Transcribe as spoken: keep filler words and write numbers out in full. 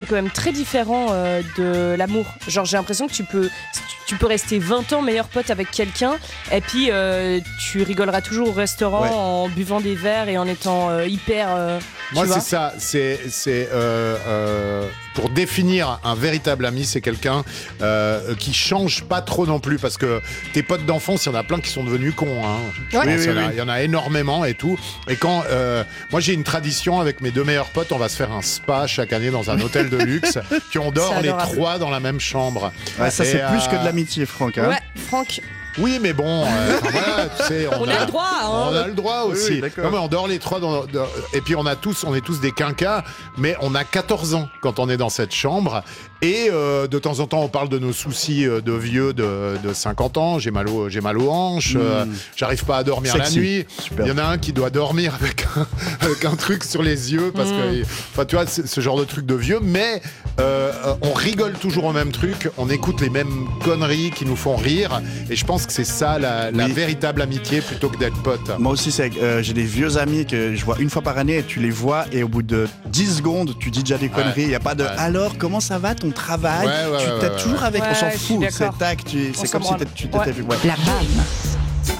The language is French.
quand même très différent euh, de l'amour. Genre, j'ai l'impression que tu peux, tu peux rester vingt ans meilleur pote avec quelqu'un et puis euh, tu rigoleras toujours au restaurant ouais. en buvant des verres et en étant euh, hyper... Euh, Moi, c'est ça. C'est, c'est euh, euh, pour définir un véritable ami, c'est quelqu'un euh, qui change pas trop non plus. Parce que tes potes d'enfance, il y en a plein qui sont devenus cons. Hein. Ouais. Oui, oui, il, y oui. a, il y en a énormément et tout. Et quand... Euh, moi, j'ai une tradition avec mes deux meilleurs potes. On va se faire un spa chaque année dans un hôtel de luxe. Puis on dort les trois dans la même chambre. Ouais, ça, et c'est euh... plus que de l'amitié, Franck. Hein. Ouais, Franck. Oui, mais bon, euh, voilà, tu sais, on, on a, a le droit. Hein. On a le droit aussi. Oui, oui, non, mais on dort les trois. Dans, dans, et puis on a tous, on est tous des quinquas, mais on a quatorze ans quand on est dans cette chambre. Et euh, de temps en temps, on parle de nos soucis de vieux de, de cinquante ans. J'ai mal, au, j'ai mal aux hanches. Mmh. Euh, j'arrive pas à dormir Sexy. La nuit. Super. Il y en a un qui doit dormir avec un, avec un truc sur les yeux parce mmh. que, enfin, tu vois, c'est ce genre de truc de vieux. Mais euh, on rigole toujours au même truc. On écoute les mêmes conneries qui nous font rire. Et je pense que c'est ça la, la oui. véritable amitié plutôt que d'être pote. Moi aussi, c'est, euh, j'ai des vieux amis que je vois une fois par année et tu les vois et au bout de dix secondes, tu dis déjà des conneries. Il ouais. n'y a pas de ouais. alors, comment ça va ton travail? ouais, ouais, Tu ouais, t'aides ouais, toujours ouais. avec, ouais, on s'en fout. C'est tac, tu, c'est comme si tu t'étais ouais. vu. Ouais. La B A M.